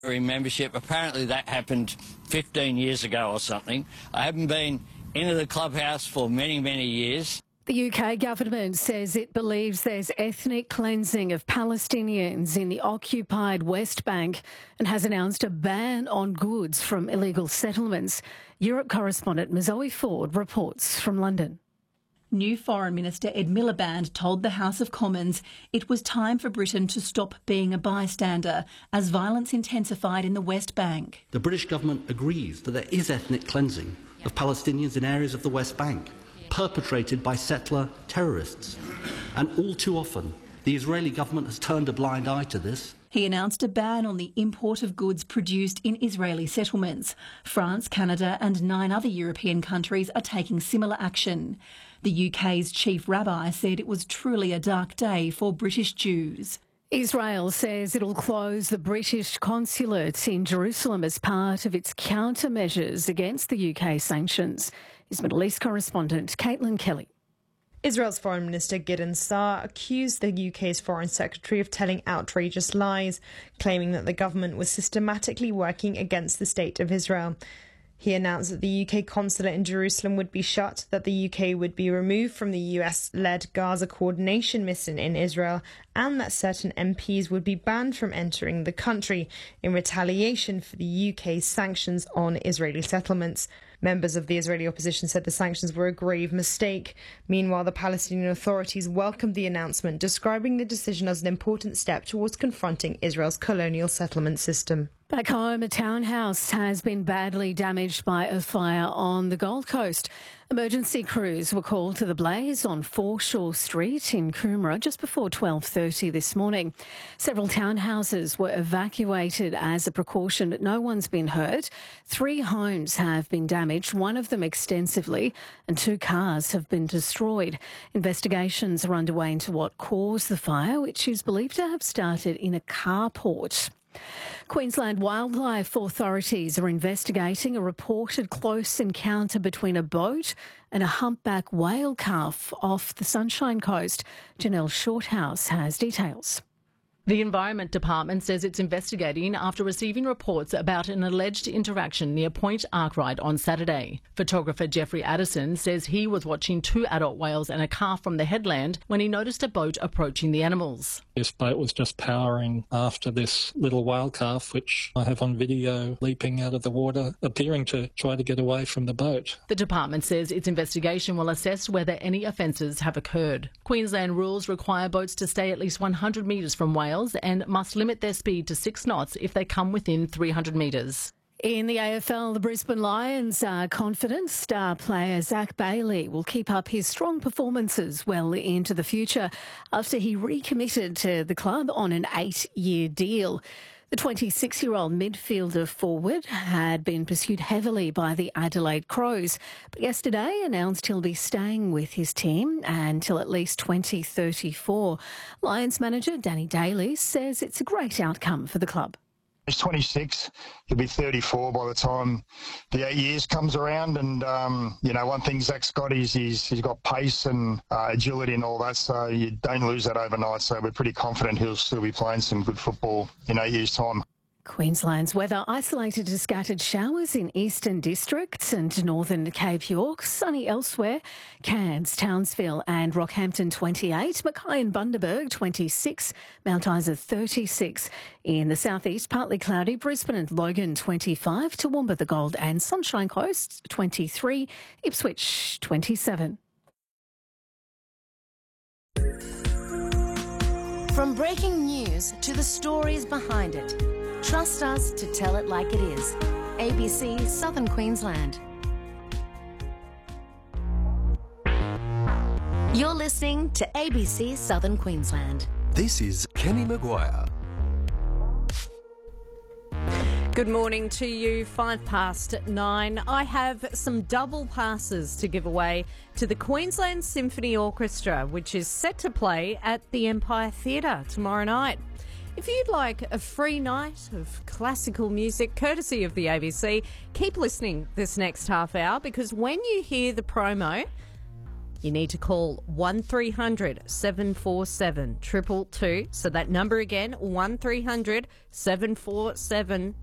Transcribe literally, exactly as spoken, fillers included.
membership. Apparently that happened fifteen years ago or something. I haven't been into the clubhouse for many, many years. The U K government says it believes there's ethnic cleansing of Palestinians in the occupied West Bank and has announced a ban on goods from illegal settlements. Europe correspondent Zoe Ford reports from London. New Foreign Minister Ed Miliband told the House of Commons it was time for Britain to stop being a bystander as violence intensified in the West Bank. The British government agrees that there is ethnic cleansing of Palestinians in areas of the West Bank, perpetrated by settler terrorists. And all too often, the Israeli government has turned a blind eye to this. He announced a ban on the import of goods produced in Israeli settlements. France, Canada and nine other European countries are taking similar action. The U K's chief rabbi said it was truly a dark day for British Jews. Israel says it'll close the British consulate in Jerusalem as part of its countermeasures against the U K sanctions. His Middle East correspondent Caitlin Kelly. Israel's Foreign Minister Gideon Saar accused the U K's Foreign Secretary of telling outrageous lies, claiming that the government was systematically working against the State of Israel. He announced that the U K consulate in Jerusalem would be shut, that the U K would be removed from the U S-led Gaza coordination mission in Israel, and that certain M Ps would be banned from entering the country in retaliation for the U K's sanctions on Israeli settlements. Members of the Israeli opposition said the sanctions were a grave mistake. Meanwhile, the Palestinian authorities welcomed the announcement, describing the decision as an important step towards confronting Israel's colonial settlement system. Back home, a townhouse has been badly damaged by a fire on the Gold Coast. Emergency crews were called to the blaze on Foreshore Street in Coomera just before twelve thirty this morning. Several townhouses were evacuated as a precaution, but no one's been hurt. Three homes have been damaged, one of them extensively, and two cars have been destroyed. Investigations are underway into what caused the fire, which is believed to have started in a carport. Queensland wildlife authorities are investigating a reported close encounter between a boat and a humpback whale calf off the Sunshine Coast. Janelle Shorthouse has details. The Environment Department says it's investigating after receiving reports about an alleged interaction near Point Arkwright on Saturday. Photographer Jeffrey Addison says he was watching two adult whales and a calf from the headland when he noticed a boat approaching the animals. This boat was just powering after this little whale calf, which I have on video leaping out of the water, appearing to try to get away from the boat. The department says its investigation will assess whether any offences have occurred. Queensland rules require boats to stay at least one hundred metres from whales and must limit their speed to six knots if they come within three hundred metres. In the A F L, the Brisbane Lions are confident star player Zach Bailey will keep up his strong performances well into the future after he recommitted to the club on an eight-year deal. The twenty-six-year-old midfielder forward had been pursued heavily by the Adelaide Crows, but yesterday announced he'll be staying with his team until at least twenty thirty-four. Lions manager Danny Daly says it's a great outcome for the club. He's twenty-six. He'll be thirty-four by the time the eight years comes around. And, um, you know, one thing Zach's got is he's, he's got pace and uh, agility and all that, so you don't lose that overnight. So we're pretty confident he'll still be playing some good football in eight years' time. Queensland's weather isolated to scattered showers in eastern districts and northern Cape York. Sunny elsewhere. Cairns, Townsville and Rockhampton twenty-eight. Mackay and Bundaberg twenty-six. Mount Isa thirty-six. In the southeast, partly cloudy. Brisbane and Logan twenty-five. Toowoomba, the Gold and Sunshine Coast twenty-three. Ipswich twenty-seven. From breaking news to the stories behind it. Trust us to tell it like it is. A B C Southern Queensland. You're listening to A B C Southern Queensland. This is Kenny Maguire. Good morning to you, five past nine. I have some double passes to give away to the Queensland Symphony Orchestra, which is set to play at the Empire Theatre tomorrow night. If you'd like a free night of classical music, courtesy of the A B C, keep listening this next half hour, because when you hear the promo, you need to call one three hundred seven four seven two two two. So that number again, one three hundred seven four seven